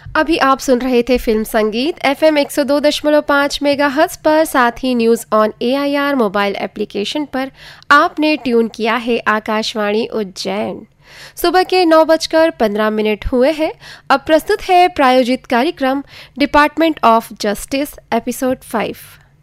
अभी आप सुन रहे थे फिल्म संगीत FM 102.5 मेगाहर्ट्ज पर, साथ ही news on AIR mobile application पर आपने ट्यून किया है आकाशवाणी उज्जैन। सुबह के 9:15 हुए हैं। अब प्रस्तुत है प्रायोजित कार्यक्रम department of justice episode 5।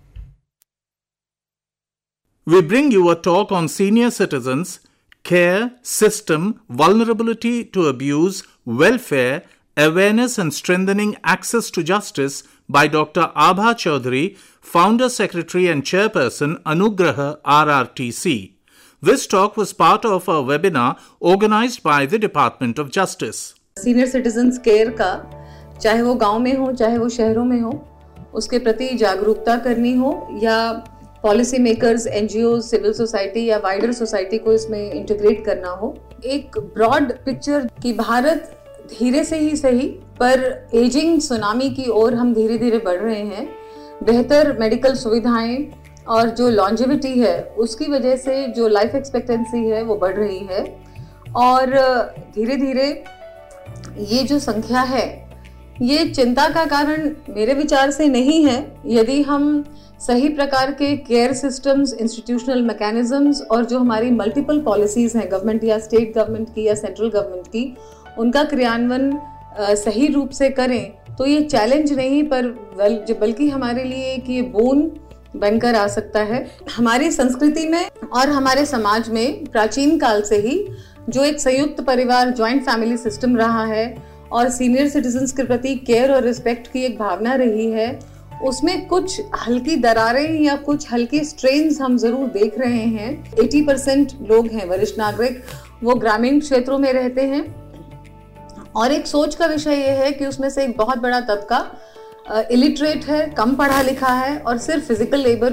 We bring you a talk on senior citizens, care, system, vulnerability to abuse, welfare, awareness and strengthening access to justice by Dr. Abha Chaudhary, Founder, Secretary and Chairperson, Anugraha RRTC. This talk was part of a webinar organized by the Department of Justice. Senior Citizens Care का चाहे वो गांव में हो चाहे वो शहरों में हो, उसके प्रति जागरूकता करनी हो या policy makers, NGOs, civil society या वाइडर सोसाइटी को इसमें इंटीग्रेट करना हो, एक ब्रॉड पिक्चर कि भारत धीरे से ही सही पर एजिंग सुनामी की ओर हम धीरे धीरे बढ़ रहे हैं। बेहतर मेडिकल सुविधाएं और जो लॉन्जेविटी है उसकी वजह से जो लाइफ एक्सपेक्टेंसी है वो बढ़ रही है और धीरे धीरे ये जो संख्या है ये चिंता का कारण मेरे विचार से नहीं है। यदि हम सही प्रकार के केयर सिस्टम्स, इंस्टीट्यूशनल मैकेनिज्म्स और जो हमारी मल्टीपल पॉलिसीज हैं गवर्नमेंट या स्टेट गवर्नमेंट की या सेंट्रल गवर्नमेंट की, उनका क्रियान्वयन सही रूप से करें तो ये चैलेंज नहीं पर बल्कि हमारे लिए एक ये बोन बनकर आ सकता है। हमारी संस्कृति में और हमारे समाज में प्राचीन काल से ही जो एक संयुक्त परिवार, जॉइंट फैमिली सिस्टम रहा है और सीनियर सिटीजन्स के प्रति केयर और रिस्पेक्ट की एक भावना रही है, उसमें कुछ हल्की दरारें या कुछ हल्के स्ट्रेन्स हम जरूर देख रहे हैं। 80% लोग हैं वरिष्ठ नागरिक, वो ग्रामीण क्षेत्रों में रहते हैं और एक सोच का विषय ये है कि उसमें से एक बहुत बड़ा तबका इलिटरेट है, कम पढ़ा लिखा है और सिर्फ फिजिकल लेबर